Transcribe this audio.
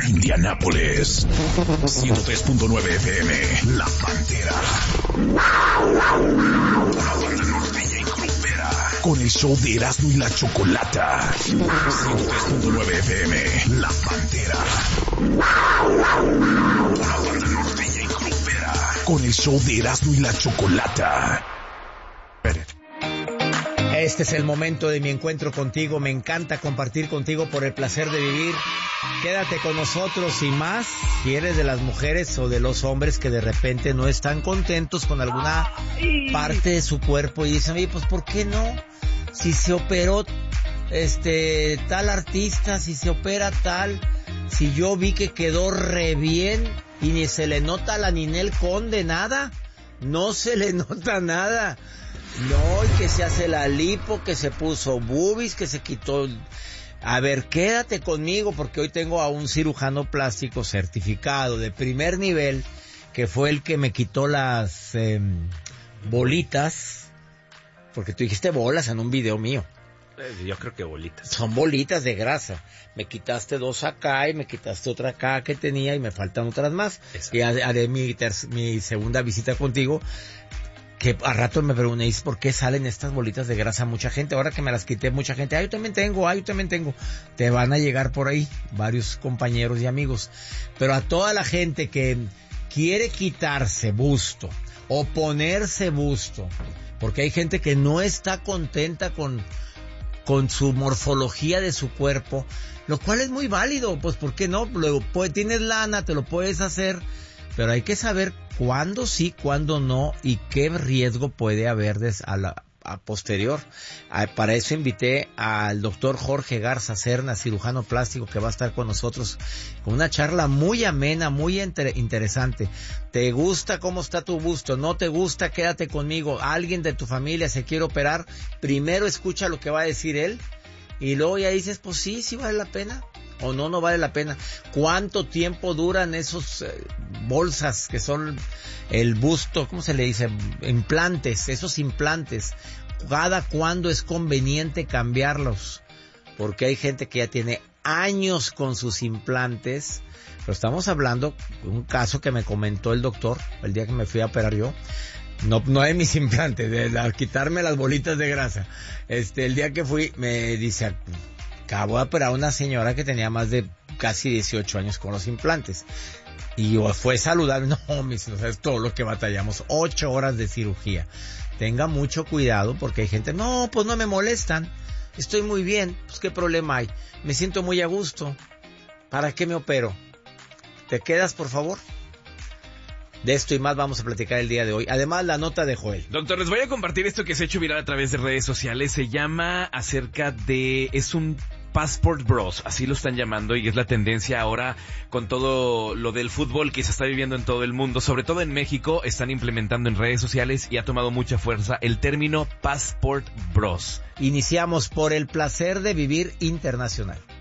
Indianápolis, 103.9 FM, La Pantera. Una banda norteña y grupera, con el show de Erasmo y la Chocolata. 103.9 FM, La Pantera. Una banda norteña y grupera, con el show de Erasmo y la Chocolata. Este es el momento de mi encuentro contigo. Me encanta compartir contigo por el placer de vivir. Quédate con nosotros y más si eres de las mujeres o de los hombres que de repente no están contentos con alguna parte de su cuerpo y dicen, oye, pues ¿por qué no? Si se operó tal artista, si se opera tal, si yo vi que quedó re bien y ni se le nota a la Ninel Conde nada, no se le nota nada. No, y que se hace la lipo, que se puso boobies, que se quitó. A ver, quédate conmigo porque hoy tengo a un cirujano plástico certificado de primer nivel, que fue el que me quitó las bolitas, porque tú dijiste bolas en un video mío. Yo creo que bolitas. Son bolitas de grasa. Me quitaste 2 acá y me quitaste otra acá que tenía y me faltan otras más. Exacto. Y haré mi segunda visita contigo. Que a rato me pregunté, ¿por qué salen estas bolitas de grasa? Mucha gente, ahora que me las quité, mucha gente, yo también tengo. Te van a llegar por ahí varios compañeros y amigos. Pero a toda la gente que quiere quitarse busto o ponerse busto, porque hay gente que no está contenta con su morfología de su cuerpo, lo cual es muy válido, pues ¿por qué no? Luego tienes lana, te lo puedes hacer, pero hay que saber cuándo sí, cuándo no y qué riesgo puede haber a posterior. Para eso invité al doctor Jorge Garza Cerna, cirujano plástico, que va a estar con nosotros con una charla muy amena, muy interesante. ¿Te gusta cómo está tu busto? ¿No te gusta? Quédate conmigo. ¿Alguien de tu familia se quiere operar? Primero escucha lo que va a decir él y luego ya dices, pues sí vale la pena. O no vale la pena. ¿Cuánto tiempo duran esos bolsas que son el busto? ¿Cómo se le dice? Implantes, esos implantes. ¿Cada cuándo es conveniente cambiarlos? Porque hay gente que ya tiene años con sus implantes. Pero estamos hablando de un caso que me comentó el doctor el día que me fui a operar yo. No de mis implantes, de quitarme las bolitas de grasa. El día que fui me dice, acabo de operar a una señora que tenía más de casi 18 años con los implantes. Y fue saludable. No, mis hijos, es todo lo que batallamos. 8 horas de cirugía. Tenga mucho cuidado porque hay gente, no, pues no me molestan. Estoy muy bien. Pues qué problema hay. Me siento muy a gusto. ¿Para qué me opero? ¿Te quedas, por favor? De esto y más vamos a platicar el día de hoy. Además, la nota de Joel. Doctor, les voy a compartir esto que se ha hecho viral a través de redes sociales. Se llama es un Passport Bros, así lo están llamando, y es la tendencia ahora con todo lo del fútbol que se está viviendo en todo el mundo, sobre todo en México. Están implementando en redes sociales y ha tomado mucha fuerza el término Passport Bros. Iniciamos por el placer de vivir internacional.